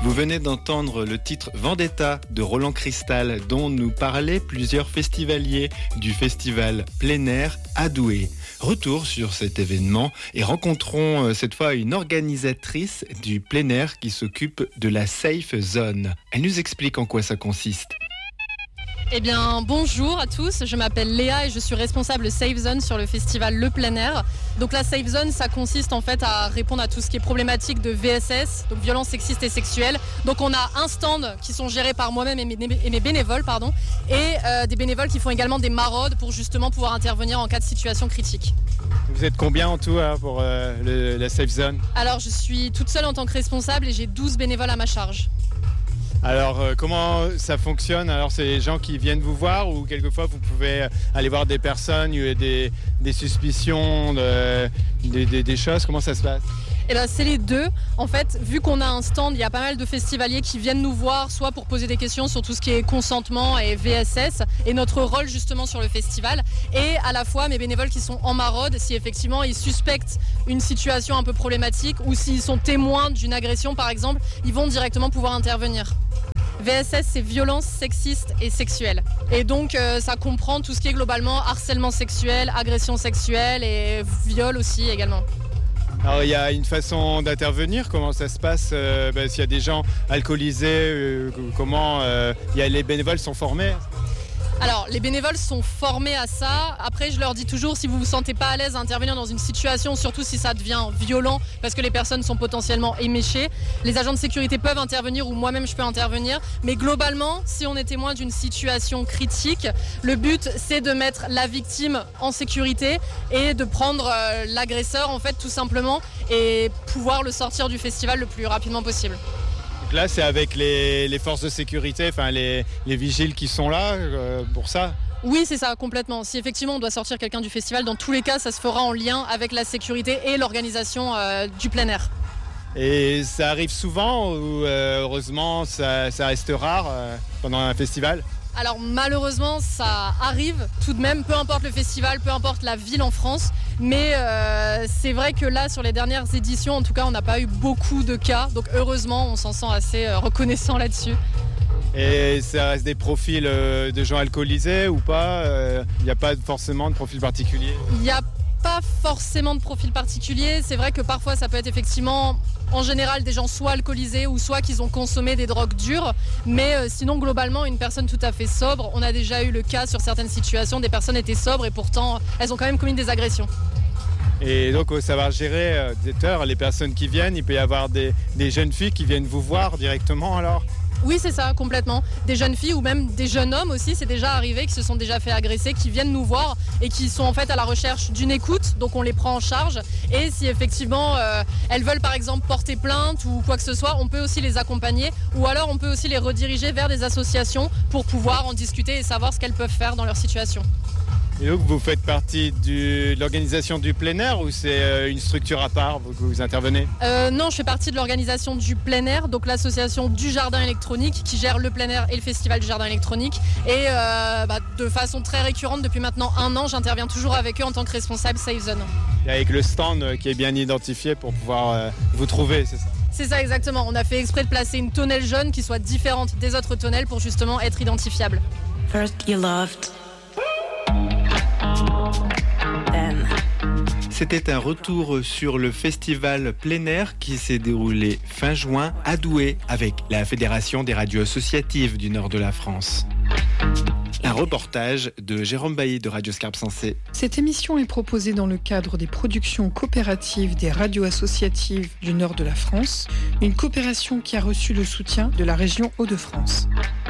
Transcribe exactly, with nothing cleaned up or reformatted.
Vous venez d'entendre le titre Vendetta de Roland Cristal, dont nous parlaient plusieurs festivaliers du festival plein air à Douai. Retour sur cet événement et rencontrons cette fois une organisatrice du plein air qui s'occupe de la Safe Zone. Elle nous explique en quoi ça consiste. Eh bien, bonjour à tous, je m'appelle Léa et je suis responsable Safe Zone sur le festival Le Plein Air. Donc la Safe Zone, ça consiste en fait à répondre à tout ce qui est problématique de V S S, donc violence sexiste et sexuelle. Donc on a un stand qui sont gérés par moi-même et mes, et mes bénévoles, pardon, et euh, des bénévoles qui font également des maraudes pour justement pouvoir intervenir en cas de situation critique. Vous êtes combien en tout hein, pour euh, le, la Safe Zone ? Alors je suis toute seule en tant que responsable et j'ai douze bénévoles à ma charge. Alors euh, comment ça fonctionne ? Alors c'est les gens qui viennent vous voir ou quelquefois vous pouvez aller voir des personnes, il y a des, des suspicions, de, des, des, des choses, comment ça se passe ? Eh ben, c'est les deux. En fait, vu qu'on a un stand, il y a pas mal de festivaliers qui viennent nous voir, soit pour poser des questions sur tout ce qui est consentement et V S S, et notre rôle justement sur le festival, et à la fois mes bénévoles qui sont en maraude, si effectivement ils suspectent une situation un peu problématique, ou s'ils sont témoins d'une agression par exemple, ils vont directement pouvoir intervenir. V S S, c'est violence sexiste et sexuelle. Et donc, euh, ça comprend tout ce qui est globalement harcèlement sexuel, agression sexuelle et viol aussi également. Alors il y a une façon d'intervenir, comment ça se passe euh, ben, s'il y a des gens alcoolisés, euh, comment euh, il y a, les bénévoles sont formés ? Alors, les bénévoles sont formés à ça. Après, je leur dis toujours, si vous ne vous sentez pas à l'aise à intervenir dans une situation, surtout si ça devient violent, parce que les personnes sont potentiellement éméchées, les agents de sécurité peuvent intervenir ou moi-même je peux intervenir. Mais globalement, si on est témoin d'une situation critique, le but, c'est de mettre la victime en sécurité et de prendre euh, l'agresseur, en fait, tout simplement, et pouvoir le sortir du festival le plus rapidement possible. Là, c'est avec les, les forces de sécurité, enfin les, les vigiles qui sont là euh, pour ça ? Oui, c'est ça, complètement. Si effectivement on doit sortir quelqu'un du festival, dans tous les cas, ça se fera en lien avec la sécurité et l'organisation euh, du plein air. Et ça arrive souvent ou euh, heureusement ça, ça reste rare euh, pendant un festival ? Alors malheureusement, ça arrive tout de même, peu importe le festival, peu importe la ville en France. Mais euh, c'est vrai que là, sur les dernières éditions, en tout cas, on n'a pas eu beaucoup de cas. Donc heureusement, on s'en sent assez euh, reconnaissant là-dessus. Et ça reste des profils euh, de gens alcoolisés ou pas ? Il n'y a pas forcément de profil particulier ? Il n'y a pas forcément de profil particulier. C'est vrai que parfois, ça peut être effectivement... En général, des gens soit alcoolisés ou soit qu'ils ont consommé des drogues dures. Mais euh, sinon, globalement, une personne tout à fait sobre. On a déjà eu le cas sur certaines situations. Des personnes étaient sobres et pourtant, elles ont quand même commis des agressions. Et donc, au savoir gérer euh, des heures, les personnes qui viennent, il peut y avoir des, des jeunes filles qui viennent vous voir directement alors ? Oui, c'est ça, complètement. Des jeunes filles ou même des jeunes hommes aussi, c'est déjà arrivé, qui se sont déjà fait agresser, qui viennent nous voir et qui sont en fait à la recherche d'une écoute, donc on les prend en charge. Et si effectivement euh, elles veulent par exemple porter plainte ou quoi que ce soit, on peut aussi les accompagner ou alors on peut aussi les rediriger vers des associations pour pouvoir en discuter et savoir ce qu'elles peuvent faire dans leur situation. Et donc vous faites partie du, de l'organisation du plein air ou c'est une structure à part que vous intervenez ? euh, Non, je fais partie de l'organisation du plein air, donc l'association du jardin électronique qui gère le plein air et le festival du jardin électronique. Et euh, bah, de façon très récurrente, depuis maintenant un an, j'interviens toujours avec eux en tant que responsable Safe Zone. Et avec le stand qui est bien identifié pour pouvoir euh, vous trouver, c'est ça ? C'est ça exactement, on a fait exprès de placer une tonnelle jaune qui soit différente des autres tonnelles pour justement être identifiable. First you loved. C'était un retour sur le festival plein air qui s'est déroulé fin juin à Douai avec la Fédération des radios associatives du nord de la France. Un reportage de Jérôme Bailly de Radio Scarpe Sensée. Cette émission est proposée dans le cadre des productions coopératives des radios associatives du nord de la France, une coopération qui a reçu le soutien de la région Hauts-de-France.